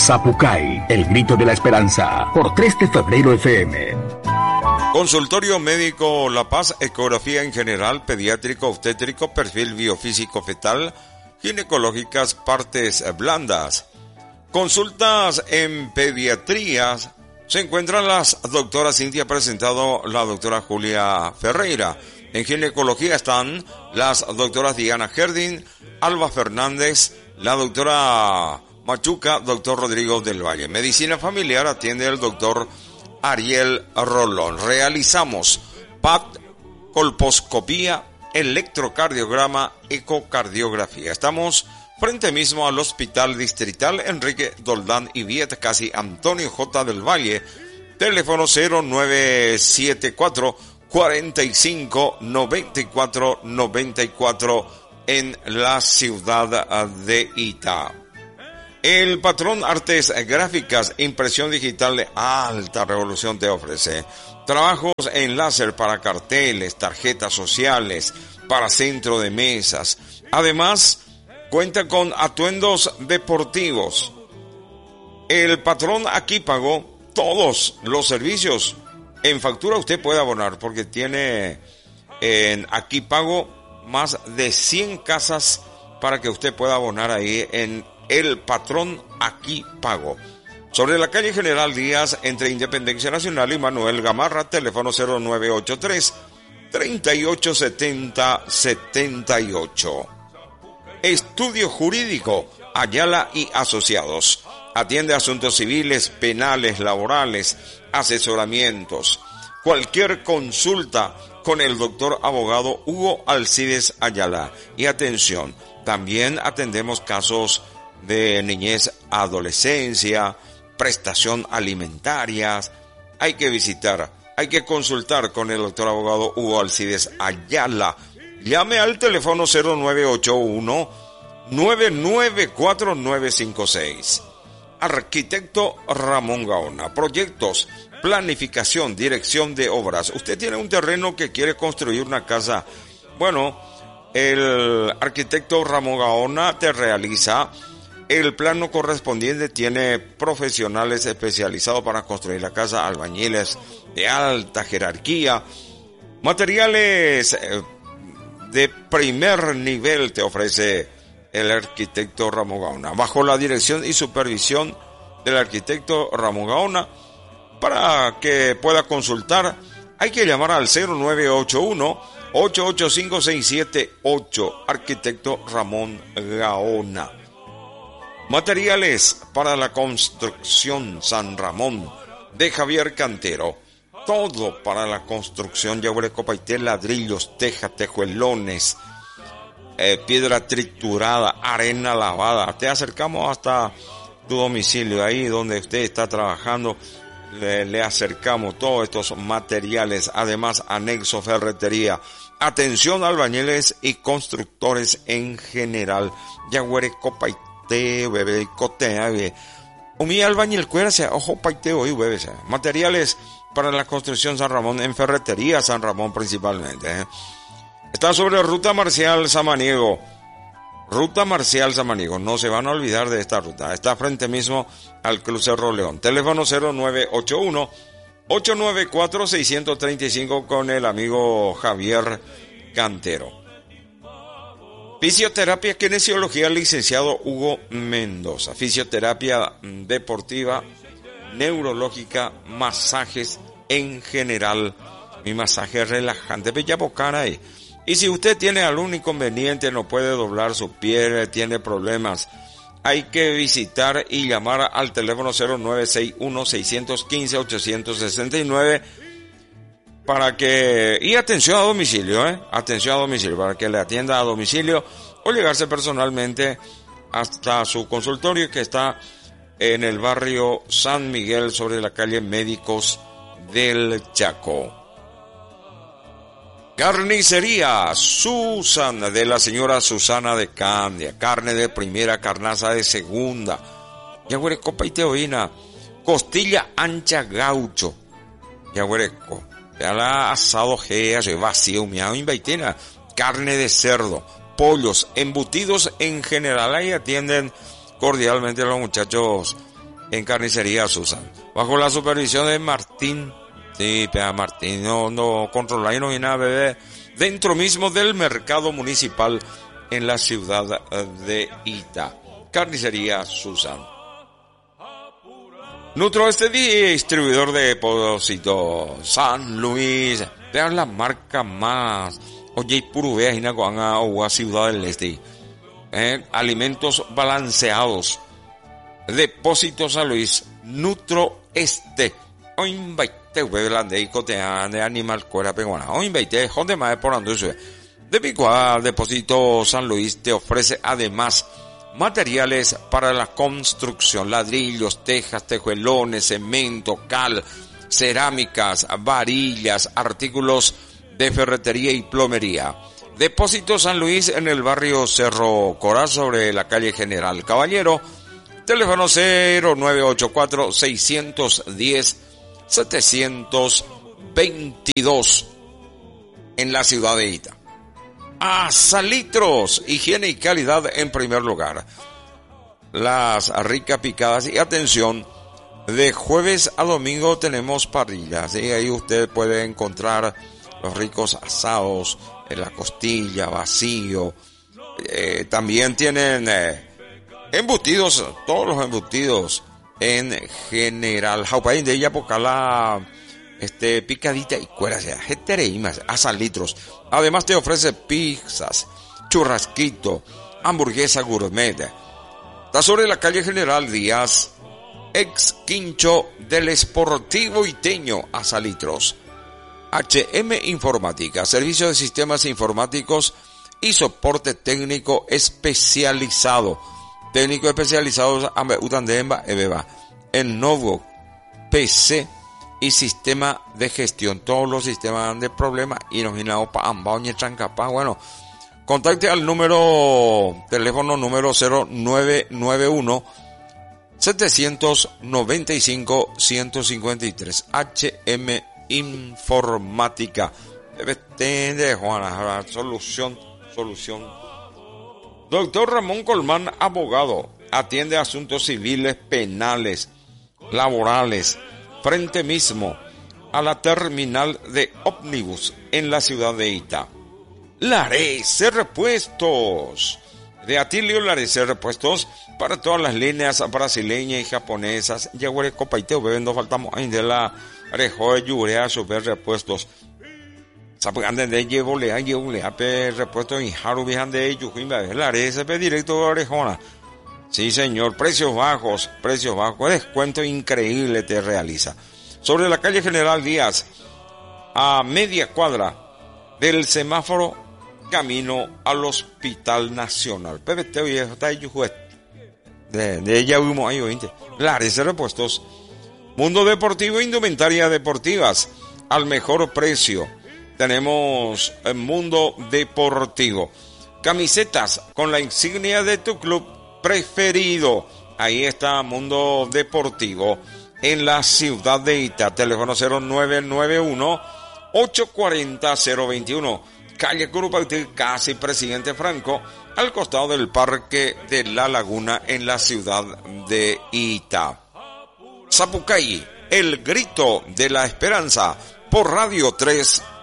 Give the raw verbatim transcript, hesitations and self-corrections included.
Zapucay, el grito de la esperanza, por tres de febrero F M. Consultorio Médico La Paz, ecografía en general, pediátrico, obstétrico, perfil biofísico fetal, ginecológicas, partes blandas. Consultas en pediatrías. Se encuentran las doctoras Cintia, presentado la doctora Julia Ferreira. En ginecología están las doctoras Diana Gerdin, Alba Fernández, la doctora Machuca, doctor Rodrigo del Valle. Medicina familiar atiende el doctor Ariel Rolón. Realizamos P A T, colposcopía, electrocardiograma, ecocardiografía. Estamos frente mismo al Hospital Distrital Enrique Doldán y Viet, casi Antonio J. del Valle. Teléfono cero nueve siete cuatro, cuarenta y cinco, noventa y cuatro, noventa y cuatro en la ciudad de Itá. El Patrón Artes Gráficas, impresión digital de alta revolución te ofrece trabajos en láser para carteles, tarjetas sociales, para centro de mesas. Además, cuenta con atuendos deportivos. El Patrón aquí pagó todos los servicios. En factura usted puede abonar porque tiene en Aquí Pago más de cien casas para que usted pueda abonar ahí en El Patrón Aquí Pago. Sobre la calle General Díaz, entre Independencia Nacional y Manuel Gamarra, teléfono cero nueve ocho tres, treinta y ocho setenta, setenta y ocho. Estudio Jurídico Ayala y Asociados. Atiende asuntos civiles, penales, laborales, asesoramientos. Cualquier consulta con el doctor abogado Hugo Alcides Ayala. Y atención, también atendemos casos de niñez, adolescencia, prestación alimentaria. Hay que visitar, hay que consultar con el doctor abogado Hugo Alcides Ayala. Llame al teléfono cero nueve ocho uno, nueve nueve cuatro, nueve cinco seis. Arquitecto Ramón Gaona. Proyectos, planificación, dirección de obras. Usted tiene un terreno que quiere construir una casa. Bueno, el arquitecto Ramón Gaona te realiza el plano correspondiente. Tiene profesionales especializados para construir la casa, albañiles de alta jerarquía, materiales de primer nivel te ofrece el arquitecto Ramón Gaona, bajo la dirección y supervisión del arquitecto Ramón Gaona. Para que pueda consultar, hay que llamar al cero nueve ocho uno, ocho ocho cinco, seis siete ocho, arquitecto Ramón Gaona. Materiales para la construcción San Ramón, de Javier Cantero. Todo para la construcción, Yaguare Copaité, ladrillos, tejas, tejuelones, eh, piedra triturada, arena lavada. Te acercamos hasta tu domicilio, ahí donde usted está trabajando. Le, le acercamos todos estos materiales, además anexo ferretería. Atención albañiles y constructores en general. Yaguare Copaité, bebé, cotea, bebé. Umi albañil cuera se ojo paite hoy, bebé. Materiales para la construcción San Ramón, en ferretería San Ramón principalmente. ¿eh? Está sobre Ruta Marcial Samaniego. Ruta Marcial Samaniego, no se van a olvidar de esta ruta. Está frente mismo al crucero León. Teléfono cero nueve ocho uno, ocho nueve cuatro, seis tres cinco con el amigo Javier Cantero. Fisioterapia, kinesiología, licenciado Hugo Mendoza. Fisioterapia deportiva, neurológica, masajes en general. Mi masaje relajante, bella bocana ahí. Y si usted tiene algún inconveniente, no puede doblar su pie, tiene problemas, hay que visitar y llamar al teléfono cero nueve seis uno, seis uno cinco, ocho seis nueve para que, y atención a domicilio, eh, atención a domicilio, para que le atienda a domicilio o llegarse personalmente hasta su consultorio, que está en el barrio San Miguel, sobre la calle Médicos del Chaco. Carnicería Susana, de la señora Susana de Candia. Carne de primera, carnaza de segunda. Yaguareco paiteoína. Costilla ancha gaucho. Yaguareco. Ya la asado gea, vacío, miau, invaitina. Carne de cerdo. Pollos, embutidos en general. Ahí atienden cordialmente a los muchachos en Carnicería Susan. Bajo la supervisión de Martín, sí, pea Martín, no, no controla y no hay nada, bebé, dentro mismo del mercado municipal en la ciudad de Ita. Carnicería Susan. Nutro este distribuidor de depósitos San Luis, vean la marca más, oye, puro vea, Hinacoanga o Ciudad del Este. Eh, alimentos balanceados. Depósito San Luis, Nutro Este. Hoy invite, de icotean de animal cuera peguana. Hoy invite, jonde más por anduce. De Picuá, Depósito San Luis te ofrece además materiales para la construcción, ladrillos, tejas, tejuelones, cemento, cal, cerámicas, varillas, artículos de ferretería y plomería. Depósito San Luis en el barrio Cerro Corá sobre la calle General Caballero. Teléfono cero nueve ocho cuatro, seis uno cero, siete dos dos en la ciudad de Ita. Azalitros, higiene y calidad en primer lugar. Las ricas picadas y atención, de jueves a domingo tenemos parrillas y ahí usted puede encontrar los ricos asados, la costilla, vacío. Eh, también tienen eh, embutidos, todos los embutidos en general. Jaupaín de ella la este picadita y cuera, sea, más azalitros. Además te ofrece pizzas, churrasquito, hamburguesa gourmet. Está sobre la calle General Díaz, ex quincho del Sportivo Iteño. Azalitros. H M Informática, servicio de sistemas informáticos y soporte técnico especializado. Técnico especializado en notebook, P C y sistema de gestión. Todos los sistemas de problemas y nos ginamos para ambao y trancapa. Bueno, contacte al número, teléfono número cero nueve nueve uno, siete nueve cinco, uno cinco tres. H M Informática. De Juana, solución, solución. Doctor Ramón Colmán, abogado, atiende asuntos civiles, penales, laborales, frente mismo a la terminal de ómnibus en la ciudad de Ita. Larese Repuestos. De Atilio Larese Repuestos para todas las líneas brasileñas y japonesas. Yaguare copaiteo bebendo faltamos ahí de la arejo de yurea super repuestos. Sapagande de llevo lea llevo lea pe repuestos y haru vijan de ellos. Larese pe directo de orejona. Sí, señor, precios bajos, precios bajos, descuento increíble te realiza. Sobre la calle General Díaz, a media cuadra del semáforo, camino al Hospital Nacional. Pebete viejo, está ahí juez. De, de ella vimos ahí, veinte. Larese Repuestos. Mundo Deportivo, indumentaria deportivas, al mejor precio. Tenemos el Mundo Deportivo. Camisetas con la insignia de tu club preferido. Ahí está Mundo Deportivo en la ciudad de Ita. Teléfono cero nueve nueve uno, ocho cuatro cero, cero dos uno. Calle Curupaytí, casi Presidente Franco, al costado del Parque de la Laguna en la ciudad de Ita. Zapucay, el grito de la esperanza por Radio tres